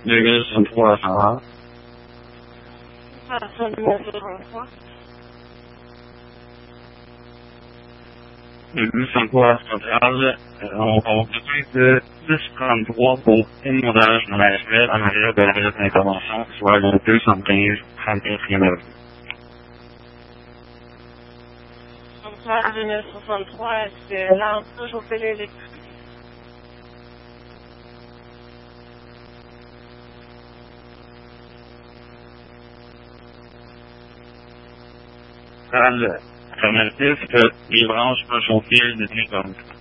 263, ça va. Installation numéro 63. 263 centrale, on va besoin de 1033 pour une modèle dans la suite en arrière de la visite d'intervention, soit le 215 34e avenue. Centrale 2063, est-ce que l'entrée chauffée l'électrique? Alternatif que les branches peuvent chauffer le téléphone.